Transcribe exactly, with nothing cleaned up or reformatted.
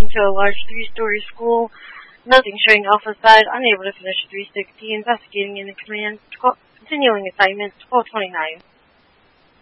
to a large three-story school. Nothing showing Alpha side. Unable to finish three sixty. Investigating in the command. Continuing assignment twelve twenty-nine.